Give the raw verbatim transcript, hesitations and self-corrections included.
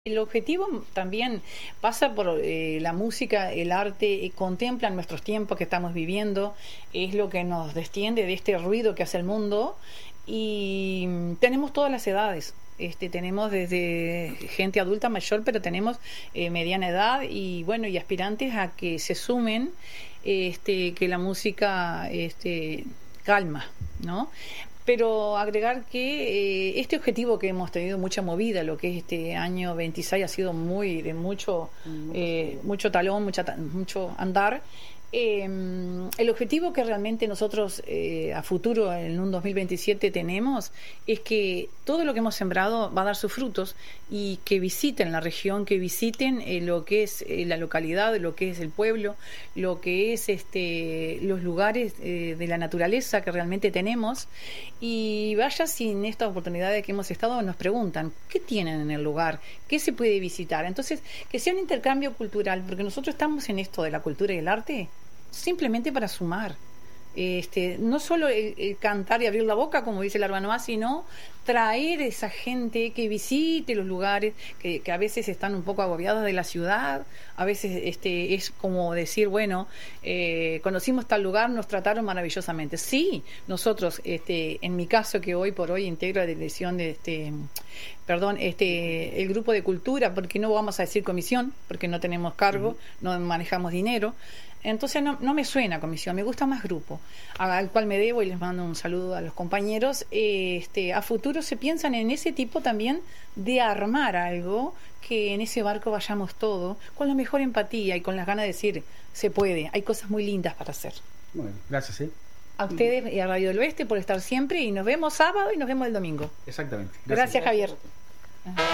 El objetivo también pasa por eh, la música, el arte, eh, contempla nuestros tiempos que estamos viviendo, es lo que nos destiende de este ruido que hace el mundo y mm, tenemos todas las edades. Este, tenemos desde gente adulta mayor, pero tenemos eh, mediana edad y bueno, y aspirantes a que se sumen, este, que la música este, calma, ¿no? Pero agregar que eh, este objetivo que hemos tenido mucha movida, lo que es este año veintiséis, ha sido muy de mucho eh, mucho talón, mucha, mucho andar. Eh, el objetivo que realmente nosotros eh, a futuro, en un dos mil veintisiete, tenemos es que todo lo que hemos sembrado va a dar sus frutos y que visiten la región, que visiten eh, lo que es eh, la localidad, lo que es el pueblo, lo que es este los lugares eh, de la naturaleza que realmente tenemos, y vaya, sin estas oportunidades que hemos estado, nos preguntan ¿qué tienen en el lugar? ¿Qué se puede visitar? Entonces, que sea un intercambio cultural, porque nosotros estamos en esto de la cultura y el arte simplemente para sumar. Este, no solo el, el cantar y abrir la boca, como dice la Urbanoa, sino traer esa gente que visite los lugares, que, que a veces están un poco agobiadas de la ciudad, a veces este, es como decir, bueno, eh, conocimos tal lugar, nos trataron maravillosamente. Sí, nosotros, este, en mi caso, que hoy por hoy integro la dirección de este, perdón, este, el grupo de cultura, porque no vamos a decir comisión, porque no tenemos cargo, uh-huh. no manejamos dinero. Entonces no, no me suena comisión, me gusta más grupo, al cual me debo y les mando un saludo a los compañeros. Este, a futuro se piensan en ese tipo también de armar algo, que en ese barco vayamos todos con la mejor empatía y con las ganas de decir, se puede, hay cosas muy lindas para hacer. Bueno, gracias, ¿eh? A ustedes y a Radio del Oeste por estar siempre, y nos vemos sábado y nos vemos el domingo. Exactamente. Gracias, gracias Javier.